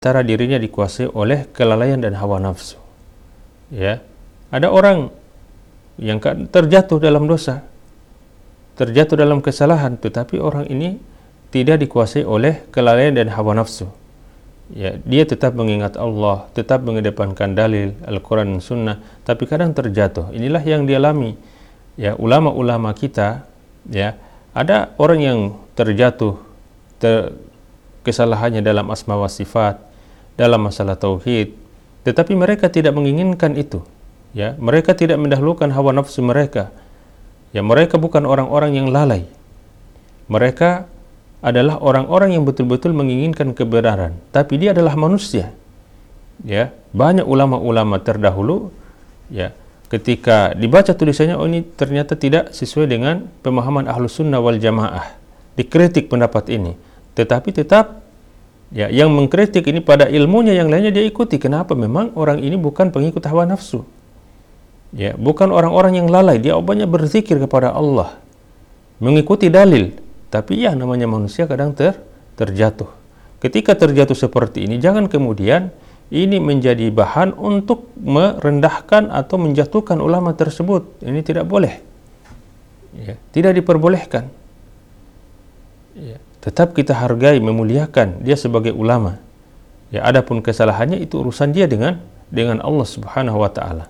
antara dirinya dikuasai oleh kelalaian dan hawa nafsu. Ya, ada orang yang terjatuh dalam dosa, terjatuh dalam kesalahan, tetapi orang ini tidak dikuasai oleh kelalaian dan hawa nafsu. Ya, dia tetap mengingat Allah, tetap mengedepankan dalil Al-Quran dan Sunnah, tapi kadang terjatuh. Inilah yang dialami ya ulama-ulama kita. Ya, ada orang yang terjatuh kesalahannya dalam asma wa sifat, dalam masalah tauhid, tetapi mereka tidak menginginkan itu. Ya, mereka tidak mendahulukan hawa nafsu mereka. Ya, mereka bukan orang-orang yang lalai. Mereka adalah orang-orang yang betul-betul menginginkan kebenaran, tapi dia adalah manusia. Ya, banyak ulama-ulama terdahulu ya, ketika dibaca tulisannya, oh ini ternyata tidak sesuai dengan pemahaman Ahlus Sunnah wal Jamaah, dikritik pendapat ini, tetapi tetap ya, yang mengkritik ini pada ilmunya, yang lainnya dia ikuti. Kenapa? Memang orang ini bukan pengikut hawa nafsu. Ya, bukan orang-orang yang lalai, dia banyak berzikir kepada Allah, mengikuti dalil. Tapi ya, namanya manusia kadang terjatuh. Ketika terjatuh seperti ini, jangan kemudian ini menjadi bahan untuk merendahkan atau menjatuhkan ulama tersebut. Ini tidak boleh. Ya, tidak diperbolehkan. Ya, tetap kita hargai, memuliakan dia sebagai ulama. Ya, adapun kesalahannya itu urusan dia dengan Allah Subhanahu wa taala.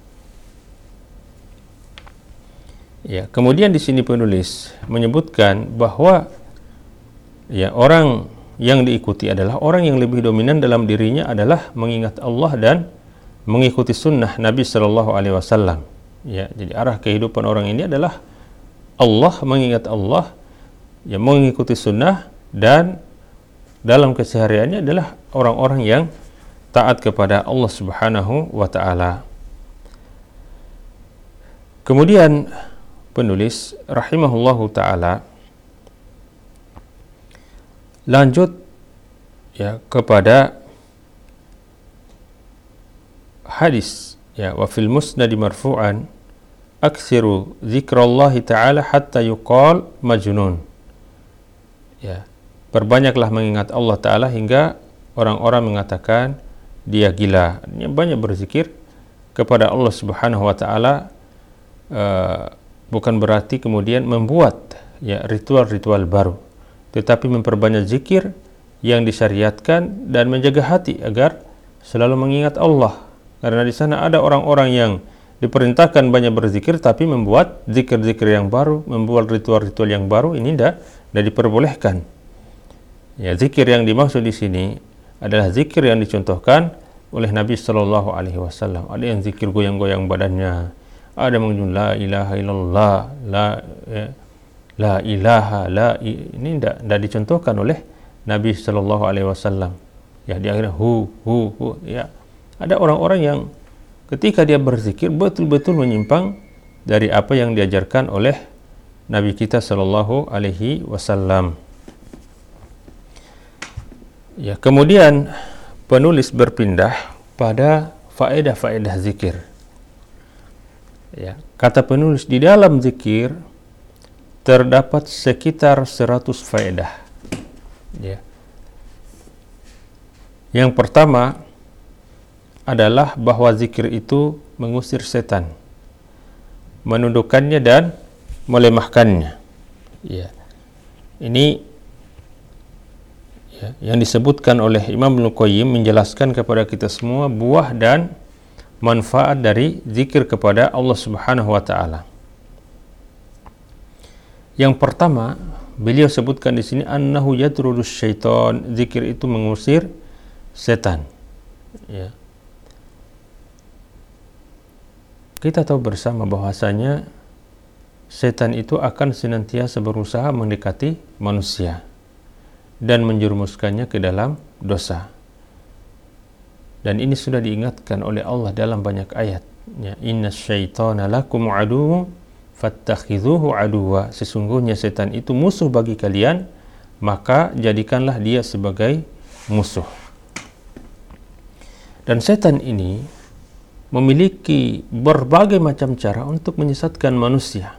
Ya, kemudian di sini penulis menyebutkan bahwa ya, orang yang diikuti adalah orang yang lebih dominan dalam dirinya adalah mengingat Allah dan mengikuti sunnah Nabi Shallallahu Alaihi Wasallam. Ya, jadi arah kehidupan orang ini adalah Allah, mengingat Allah, ya, mengikuti sunnah, dan dalam kesehariannya adalah orang-orang yang taat kepada Allah Subhanahu wa taala. Kemudian penulis rahimahullahu taala lanjut ya kepada hadis ya, wa fil musnad marfu'an aksiru zikrallahi ta'ala hatta yuqal majnun. Ya, perbanyaklah mengingat Allah Ta'ala hingga orang-orang mengatakan dia gila. Ini banyak berzikir kepada Allah Subhanahu wa Ta'ala, bukan berarti kemudian membuat ya ritual-ritual baru, tetapi memperbanyak zikir yang disyariatkan dan menjaga hati agar selalu mengingat Allah. Karena di sana ada orang-orang yang diperintahkan banyak berzikir tapi membuat zikir-zikir yang baru, membuat ritual-ritual yang baru. Ini tidak diperbolehkan. Ya, zikir yang dimaksud di sini adalah zikir yang dicontohkan oleh Nabi Shallallahu Alaihi Wasallam. Ada yang zikir goyang-goyang badannya, ada mengunjung la ilaha illallah, la ilaha, ini tidak dicontohkan oleh Nabi Shallallahu Alaihi Wasallam. Ya, di akhirnya hu. Ya, ada orang-orang yang ketika dia berzikir betul-betul menyimpang dari apa yang diajarkan oleh Nabi kita Shallallahu Alaihi Wasallam. Ya, kemudian penulis berpindah pada faedah-faedah zikir. Ya, kata penulis, di dalam zikir terdapat sekitar 100 faedah. Ya. Yang pertama adalah bahwa zikir itu mengusir setan, menundukkannya dan melemahkannya. Ya. Ini ya, yang disebutkan oleh Imam Ibnu Qayyim menjelaskan kepada kita semua buah dan manfaat dari zikir kepada Allah Subhanahu wa taala. Yang pertama, beliau sebutkan di sini annahu yatrudus syaitan, zikir itu mengusir setan. Ya. Kita tahu bersama bahwasanya setan itu akan senantiasa berusaha mendekati manusia dan menjerumuskannya ke dalam dosa. Dan ini sudah diingatkan oleh Allah dalam banyak ayat. Ya, inna syaitana lakum aduwwun fattakhidhuhu aduwwa. Sesungguhnya setan itu musuh bagi kalian, maka jadikanlah dia sebagai musuh. Dan setan ini memiliki berbagai macam cara untuk menyesatkan manusia.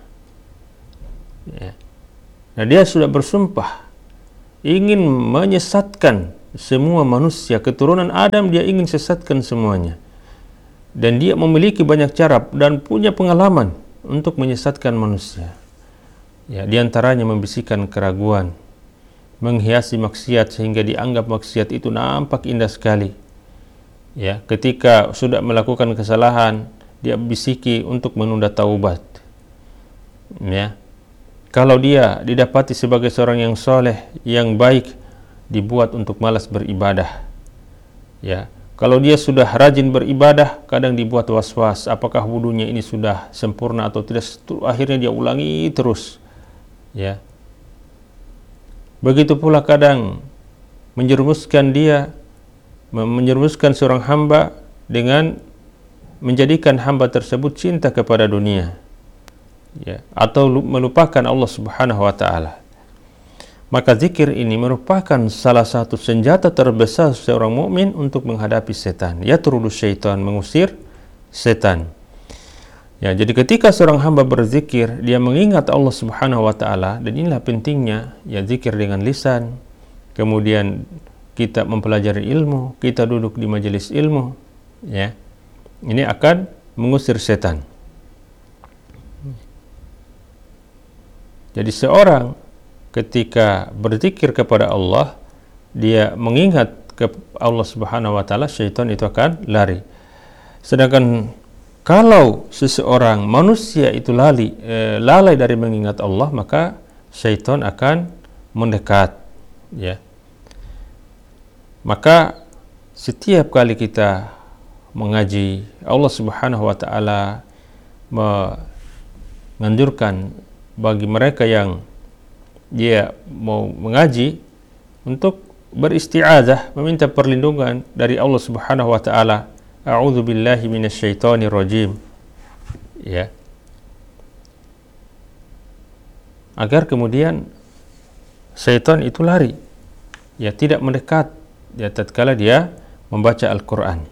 Ya. Nah, dia sudah bersumpah ingin menyesatkan semua manusia keturunan Adam dia ingin sesatkan semuanya. Dan dia memiliki banyak cara dan punya pengalaman untuk menyesatkan manusia. Ya, di antaranya membisikkan keraguan, menghiasi maksiat sehingga dianggap maksiat itu nampak indah sekali. Ya, ketika sudah melakukan kesalahan, dia bisiki untuk menunda taubat. Ya. Kalau dia didapati sebagai seorang yang soleh, yang baik, dibuat untuk malas beribadah. Ya. Kalau dia sudah rajin beribadah, kadang dibuat was-was apakah wudunya ini sudah sempurna atau tidak. Akhirnya dia ulangi terus. Ya. Begitu pula kadang menjerumuskan seorang hamba dengan menjadikan hamba tersebut cinta kepada dunia, ya, atau melupakan Allah Subhanahu wa taala. Maka zikir ini merupakan salah satu senjata terbesar seorang mukmin untuk menghadapi setan. Ya turudus syaitan, mengusir setan. Ya, jadi ketika seorang hamba berzikir, dia mengingat Allah Subhanahu wa taala, dan inilah pentingnya ya zikir dengan lisan. Kemudian kita mempelajari ilmu, kita duduk di majelis ilmu, ya. Ini akan mengusir setan. Jadi seorang ketika berzikir kepada Allah, dia mengingat ke Allah Subhanahu wa taala, syaitan itu akan lari. Sedangkan kalau seseorang manusia itu lalai dari mengingat Allah, maka syaitan akan mendekat, ya. Maka setiap kali kita mengaji, Allah Subhanahu wa taala menganjurkan bagi mereka yang dia mau mengaji untuk beristi'adzah, meminta perlindungan dari Allah Subhanahu wa taala. A'udzu billahi minasyaitonir rajim. Ya. Agar kemudian syaitan itu lari. Ya, tidak mendekat ya tatkala dia membaca Al-Qur'an.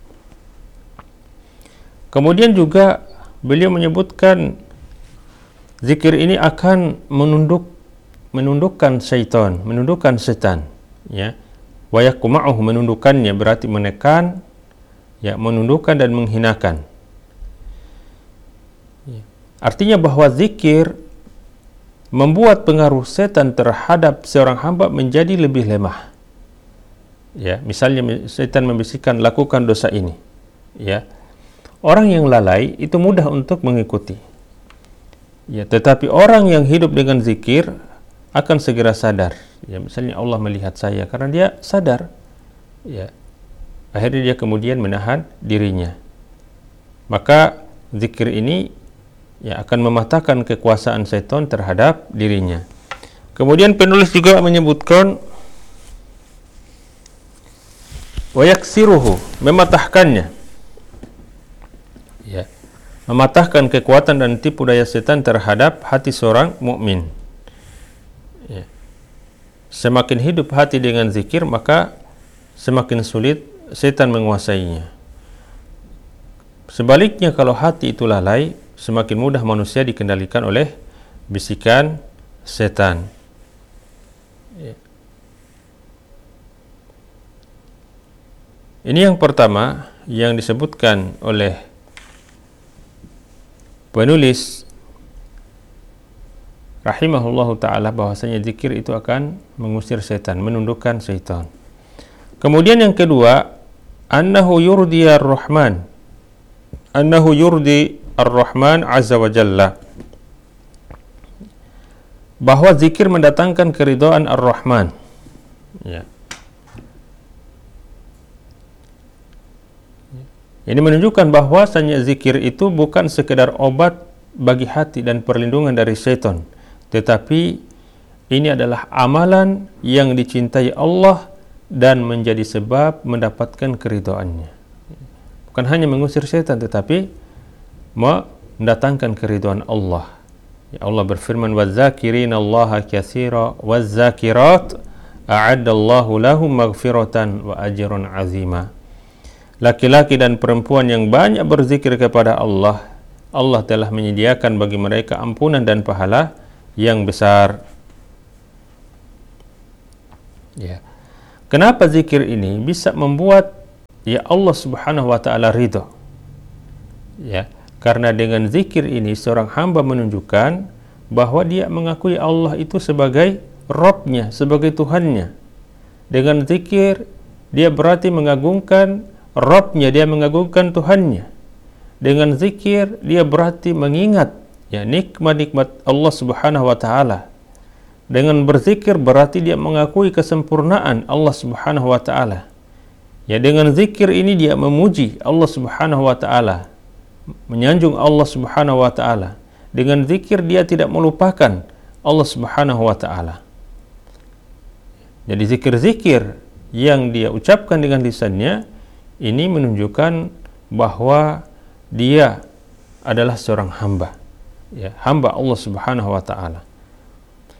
Kemudian juga beliau menyebutkan zikir ini akan menundukkan syaitan, menundukkan setan, ya. Wa yaqma'uhu, menundukkannya berarti menekan, ya, menundukkan dan menghinakan. Ya. Artinya bahwa zikir membuat pengaruh setan terhadap seorang hamba menjadi lebih lemah. Ya, misalnya setan membisikkan lakukan dosa ini, ya. Orang yang lalai itu mudah untuk mengikuti. Ya, tetapi orang yang hidup dengan zikir akan segera sadar. Ya, misalnya Allah melihat saya, karena dia sadar. Ya. Akhirnya dia kemudian menahan dirinya. Maka zikir ini ya akan mematahkan kekuasaan setan terhadap dirinya. Kemudian penulis juga menyebutkan wa yaksiruhu, mematahkannya. Ya. Mematahkan kekuatan dan tipu daya setan terhadap hati seorang mukmin. Ya. Semakin hidup hati dengan zikir, maka semakin sulit setan menguasainya. Sebaliknya, kalau hati itu lalai, semakin mudah manusia dikendalikan oleh bisikan setan. Ya. Ini yang pertama yang disebutkan oleh penulis rahimahullahu ta'ala, bahwasanya zikir itu akan mengusir setan, menundukkan setan. Kemudian yang kedua, annahu yurdi ar-Rahman, annahu yurdi ar-Rahman azza wa jalla, bahwa zikir mendatangkan keridhaan ar-Rahman. Ya. Ini menunjukkan bahwasanya zikir itu bukan sekedar obat bagi hati dan perlindungan dari setan, tetapi ini adalah amalan yang dicintai Allah dan menjadi sebab mendapatkan keridhaannya. Bukan hanya mengusir setan, tetapi mendatangkan keridhaan Allah. Ya, Allah berfirman, "Wadz-dzakirina Allaha katsira wadz-dzakirat a'adda Allahu lahum maghfiratan wa ajran 'azima." Laki-laki dan perempuan yang banyak berzikir kepada Allah, Allah telah menyediakan bagi mereka ampunan dan pahala yang besar. Ya. Kenapa zikir ini bisa membuat ya Allah Subhanahu wa taala ridha? Ya, karena dengan zikir ini seorang hamba menunjukkan bahwa dia mengakui Allah itu sebagai Rabb-nya, sebagai Tuhannya. Dengan zikir dia berarti mengagungkan Rabb-nya, dia mengagungkan Tuhannya. Dengan zikir dia berarti mengingat ya nikmat-nikmat Allah Subhanahu wa taala. Dengan berzikir berarti dia mengakui kesempurnaan Allah Subhanahu wa taala. Ya, dengan zikir ini dia memuji Allah Subhanahu wa taala, menyanjung Allah Subhanahu wa taala. Dengan zikir dia tidak melupakan Allah Subhanahu wa taala. Jadi zikir-zikir yang dia ucapkan dengan lisannya ini menunjukkan bahwa dia adalah seorang hamba, ya, hamba Allah Subhanahu wa taala.